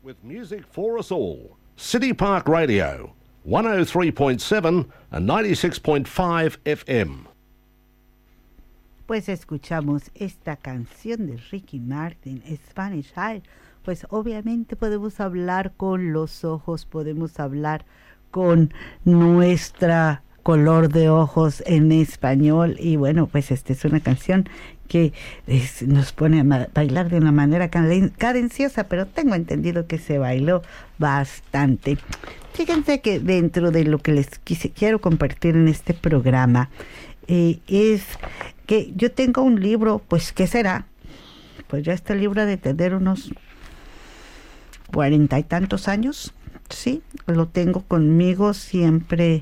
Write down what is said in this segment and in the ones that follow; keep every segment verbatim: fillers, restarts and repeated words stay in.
With music for us all. City Park Radio, one oh three point seven and ninety-six point five F M. Pues escuchamos esta canción de Ricky Martin, Spanish High. Pues obviamente podemos hablar con los ojos, podemos hablar con nuestra color de ojos en español. Y bueno, pues esta es una canción que es, nos pone a bailar de una manera cadenciosa, pero tengo entendido que se bailó bastante. Fíjense que dentro de lo que les quise, quiero compartir en este programa, eh, es que yo tengo un libro, pues ¿qué será? Pues ya este libro ha de tener unos cuarenta y tantos años, sí, lo tengo conmigo siempre.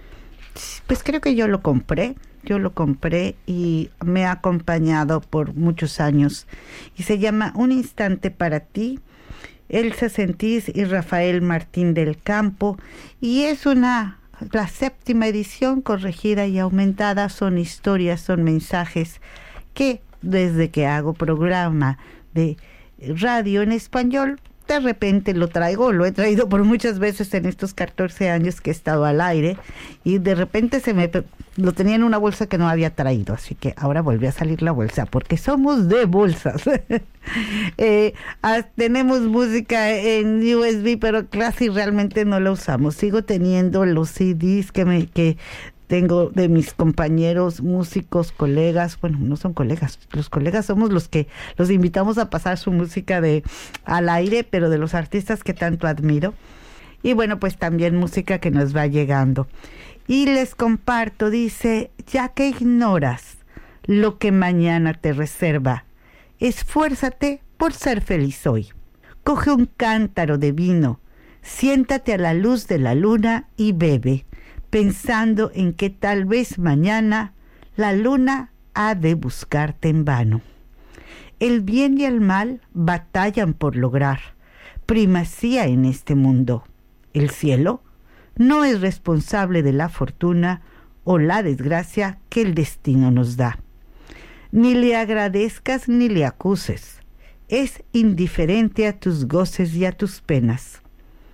Pues creo que yo lo compré, yo lo compré y me ha acompañado por muchos años. Y se llama Un Instante para Ti, Elsa Sentís y Rafael Martín del Campo. Y es una, la séptima edición corregida y aumentada. Son historias, son mensajes que desde que hago programa de radio en español, de repente lo traigo, lo he traído por muchas veces en estos catorce años que he estado al aire, y de repente se me lo tenía en una bolsa que no había traído, así que ahora volvió a salir la bolsa, porque somos de bolsas. eh, ah, tenemos música en U S B, pero casi realmente no la usamos. Sigo teniendo los C Ds que me que tengo de mis compañeros músicos, colegas. Bueno, no son colegas, los colegas somos los que los invitamos a pasar su música de al aire, pero de los artistas que tanto admiro. Y bueno, pues también música que nos va llegando. Y les comparto, dice: ya que ignoras lo que mañana te reserva, esfuérzate por ser feliz hoy. Coge un cántaro de vino, siéntate a la luz de la luna y bebe, pensando en que tal vez mañana la luna ha de buscarte en vano. El bien y el mal batallan por lograr primacía en este mundo. El cielo no es responsable de la fortuna o la desgracia que el destino nos da. Ni le agradezcas ni le acuses. Es indiferente a tus goces y a tus penas.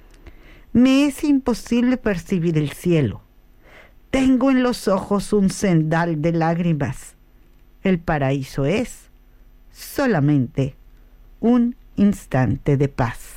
Me es imposible percibir el cielo. Tengo en los ojos un sendal de lágrimas. El paraíso es solamente un instante de paz.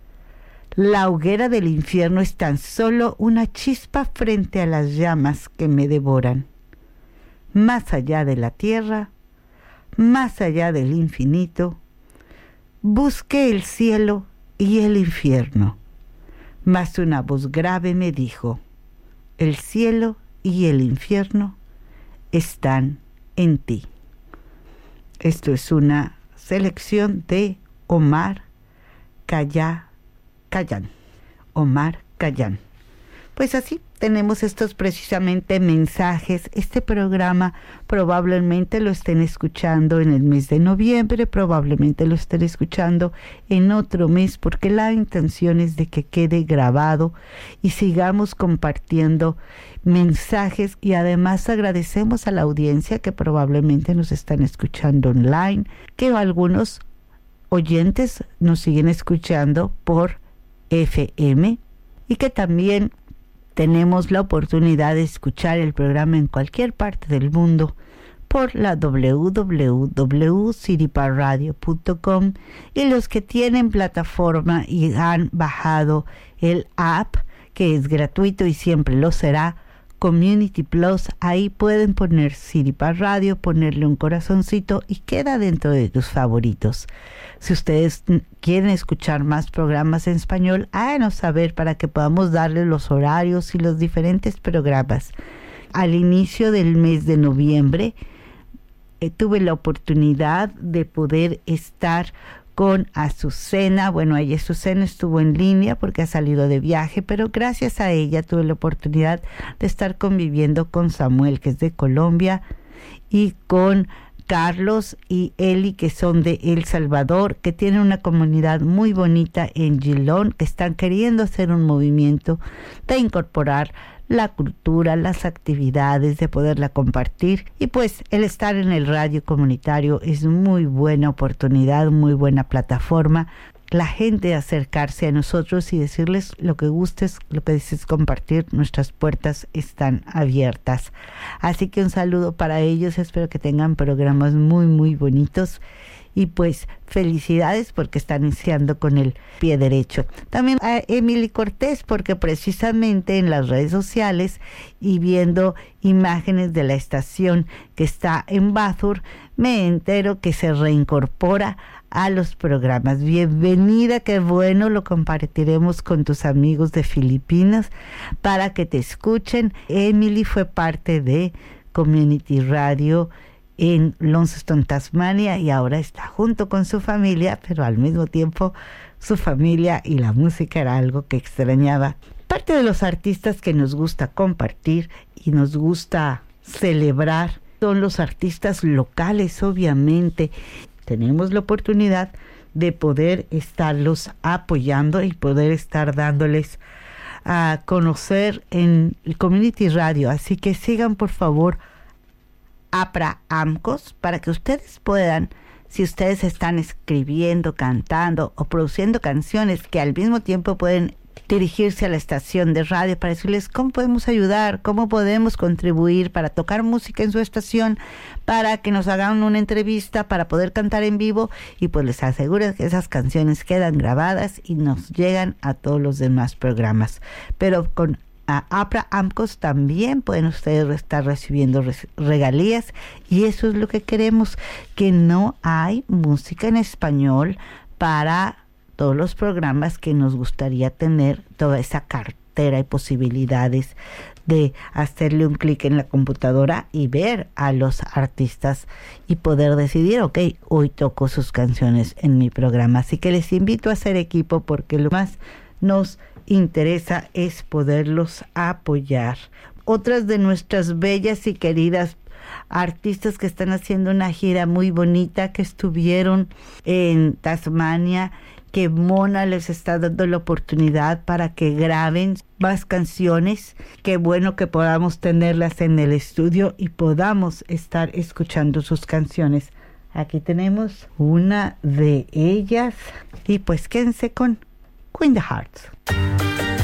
La hoguera del infierno es tan solo una chispa frente a las llamas que me devoran. Más allá de la tierra, más allá del infinito, busqué el cielo y el infierno. Mas una voz grave me dijo: el cielo y el infierno están en ti. Esto es una selección de Omar Khayyam. Khayyam. Omar Khayyam. Pues así tenemos estos precisamente mensajes. Este programa probablemente lo estén escuchando en el mes de noviembre, probablemente lo estén escuchando en otro mes, porque la intención es de que quede grabado y sigamos compartiendo mensajes. Y además agradecemos a la audiencia que probablemente nos están escuchando online, que algunos oyentes nos siguen escuchando por F M y que también tenemos la oportunidad de escuchar el programa en cualquier parte del mundo por la doble u doble u doble u punto city park radio punto com, y los que tienen plataforma y han bajado el app, que es gratuito y siempre lo será, Community Plus, ahí pueden poner City Park Radio, ponerle un corazoncito y queda dentro de tus favoritos. Si ustedes quieren escuchar más programas en español, háganos saber para que podamos darle los horarios y los diferentes programas. Al inicio del mes de noviembre eh, tuve la oportunidad de poder estar con Azucena. Bueno, ella Azucena estuvo en línea porque ha salido de viaje, pero gracias a ella tuve la oportunidad de estar conviviendo con Samuel, que es de Colombia, y con Carlos y Eli, que son de El Salvador, que tienen una comunidad muy bonita en Gilón, que están queriendo hacer un movimiento de incorporar la cultura, las actividades, de poderla compartir. Y pues el estar en el radio comunitario es muy buena oportunidad, muy buena plataforma. La gente acercarse a nosotros y decirles lo que gustes, lo que desees compartir, nuestras puertas están abiertas. Así que un saludo para ellos, espero que tengan programas muy muy bonitos y pues felicidades porque están iniciando con el pie derecho. También a Emily Cortés, porque precisamente en las redes sociales y viendo imágenes de la estación que está en Bathurst, me entero que se reincorpora a los programas. Bienvenida, qué bueno, lo compartiremos con tus amigos de Filipinas para que te escuchen. Emily fue parte de Community Radio en Launceston, Tasmania, y ahora está junto con su familia, pero al mismo tiempo su familia y la música era algo que extrañaba. Parte de los artistas que nos gusta compartir y nos gusta celebrar son los artistas locales, obviamente. Tenemos la oportunidad de poder estarlos apoyando y poder estar dándoles a conocer en el Community Radio. Así que sigan por favor APRA AMCOS para que ustedes puedan, si ustedes están escribiendo, cantando o produciendo canciones que al mismo tiempo pueden dirigirse a la estación de radio para decirles cómo podemos ayudar, cómo podemos contribuir para tocar música en su estación, para que nos hagan una entrevista, para poder cantar en vivo, y pues les aseguro que esas canciones quedan grabadas y nos llegan a todos los demás programas. Pero con a APRA AMCOS también pueden ustedes estar recibiendo regalías, y eso es lo que queremos, que no hay música en español para todos los programas que nos gustaría tener, toda esa cartera y posibilidades de hacerle un clic en la computadora y ver a los artistas y poder decidir, ok, hoy toco sus canciones en mi programa. Así que les invito a hacer equipo porque lo más nos interesa es poderlos apoyar. Otras de nuestras bellas y queridas artistas que están haciendo una gira muy bonita, que estuvieron en Tasmania, que Mona les está dando la oportunidad para que graben más canciones. Qué bueno que podamos tenerlas en el estudio y podamos estar escuchando sus canciones. Aquí tenemos una de ellas y pues quédense con Queen the Hearts.